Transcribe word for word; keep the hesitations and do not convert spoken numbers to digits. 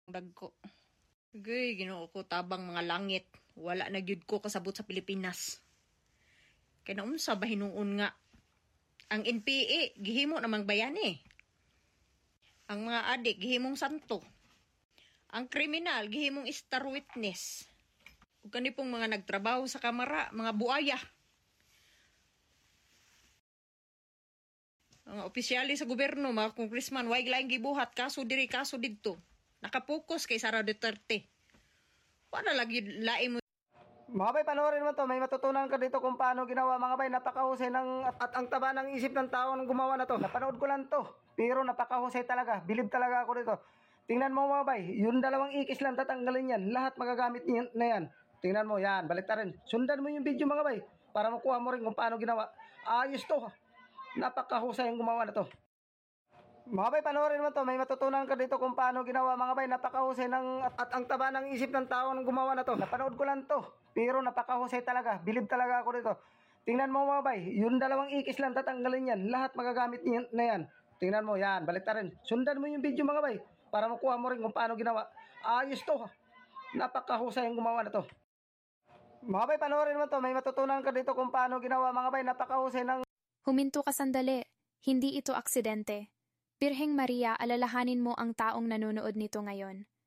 Dagko. Gay, ginoo ko tabang mga langit. Wala na gyud ko kasabot sa Pilipinas. Kaya naunsa ba hinuon nga? Ang N P A, gihimo namang bayani. Ang mga adik, gihimong santo. Ang kriminal, gihimong star witness. Ug kani pong mga nagtrabaho sa kamara, mga buaya. Mga opisyali sa gobyerno, mga congressman, way laing gibuhat, kaso diri, kaso didto. Nakapokus kay Sara Duterte. Wala lagi lain mo. Mga bay, panoorin mo to. May matutunan ka dito kung paano ginawa. Mga bay, napakahusay ng, at, at ang taba ng isip ng tao nang gumawa na to. Napanood ko lang to. Pero napakahusay talaga. Bilib talaga ako dito. Tingnan mo mga bay, yung dalawang ikis lang tatanggalin yan. Lahat magagamit niyan na yan. Tingnan mo yan, balik ta rin. Sundan mo yung video mga bay para makuha mo rin kung paano ginawa. Ayos to. Napakahusay yung gumawa na to. Mga bay, panoorin mo to. May matutunan ka dito kung paano ginawa. Mga bay, napakahusay ng, at, at ang taba ng isip ng tao nang gumawa na to. Napanood ko lang to. Pero napakahusay talaga. Bilib talaga ako dito. Tingnan mo mga bay, yung dalawang ikis lang tatanggalin yan. Lahat magagamit niyan na yan. Tingnan mo yan, balik ta rin. Sundan mo yung video mga bay para makuha mo rin kung paano ginawa. Ayos to. Napakahusay yung gumawa na to. Mga bay, panoorin mo to. May matutunan ka dito kung paano ginawa. Mga bay, napakahusay ng... Huminto ka sandali. Hindi ito aksidente. Birheng Maria, alalahanin mo ang taong nanonood nito ngayon.